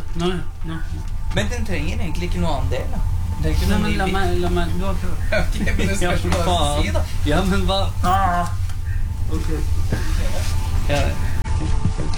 Nei. Men den trenger egentlig ikke noe annen del, da. Det er ikke Nei, noe men ny bit. la meg, du har prøvd. Ok, men det spørs hva du skal si, da. Ja, men hva? Ok. Ja,